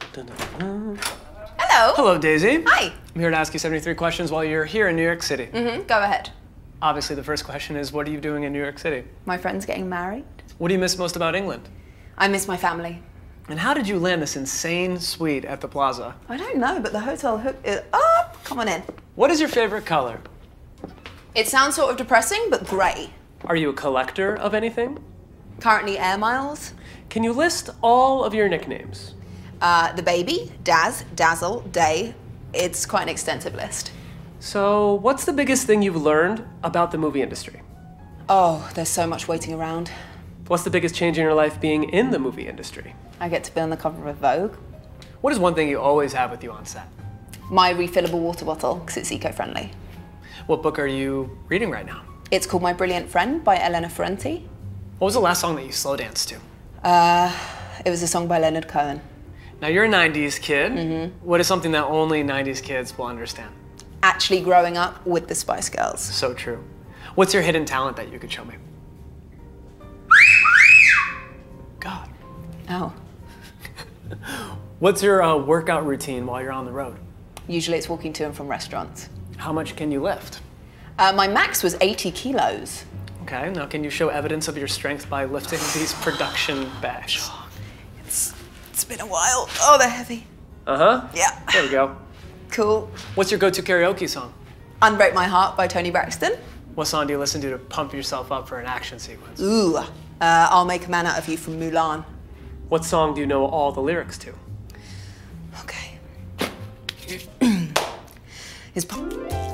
Hello. Hello, Daisy. Hi. I'm here to ask you 73 questions while you're here in New York City. Go ahead. Obviously, the first question is, what are you doing in New York City? My friend's getting married. What do you miss most about England? I miss my family. And how did you land this insane suite at the Plaza? I don't know, but the hotel hook is up. Come on in. What is your favorite color? It sounds sort of depressing, but grey. Are you a collector of anything? Currently Air Miles. Can you list all of your nicknames? The Baby, Daz, Dazzle, Day. It's quite an extensive list. So, what's the biggest thing you've learned about the movie industry? Oh, there's so much waiting around. What's the biggest change in your life being in the movie industry? I get to be on the cover of Vogue. What is one thing you always have with you on set? My refillable water bottle, because it's eco-friendly. What book are you reading right now? It's called My Brilliant Friend by Elena Ferrante. What was the last song that you slow danced to? It was a song by Leonard Cohen. Now, you're a 90s kid. What is something that only 90s kids will understand? Actually growing up with the Spice Girls. So true. What's your hidden talent that you could show me? God. Oh. What's your workout routine while you're on the road? Usually it's walking to and from restaurants. How much can you lift? My max was 80 kilos. Okay, now can you show evidence of your strength by lifting these production bags? It's been a while. Oh, they're heavy. Uh-huh. Yeah. There we go. Cool. What's your go-to karaoke song? Unbreak My Heart by Tony Braxton. What song do you listen to pump yourself up for an action sequence? Ooh, I'll Make a Man Out of You from Mulan. What song do you know all the lyrics to? Okay. Is